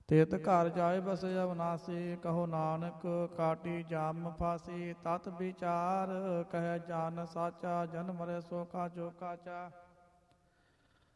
ਤਿਤ ਘਰ ਜਾਏ ਬਸੇ ਅਵਨਾਸੀ, ਕਹੋ ਨਾਨਕ ਕਾਟੀ ਜਾਮ ਫਾਸੀ। ਤਤ ਵਿਚਾਰ ਕਹਿ ਜਾਨ ਸਾਚਾ, ਜਨ ਮਰੇ ਸੋ ਕਾ ਜੋ ਕਾਚਾ।